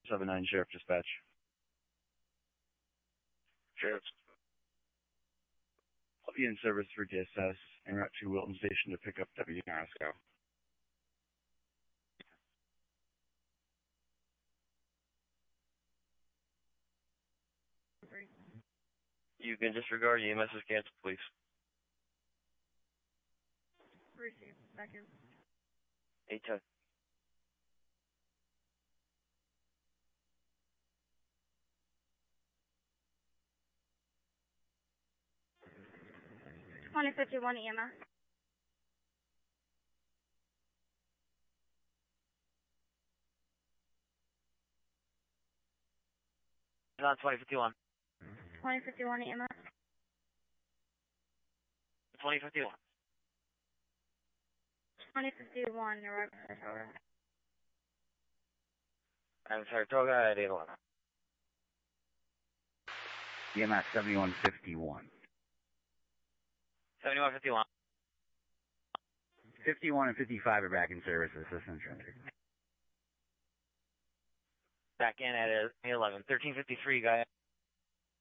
79 Sheriff Dispatch. Sheriff. I'll be in service for DSS en route to Wilton Station to pick up W. Moscow. You can disregard EMS is canceled, please. Receive. Back in. 810. $2051 EMS. Not 2051. 2051 EMS. 2051. 2051, you're right, Saratoga. I'm Saratoga at 811. EMS 7151. 7151. 51 and 55 are back in service. Assistance rendered. Back in at 811. 1353, guy.